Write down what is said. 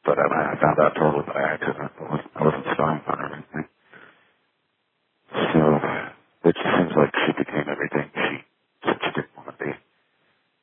but I found out totally by accident. I wasn't spying on her or anything. So it just seems like she became a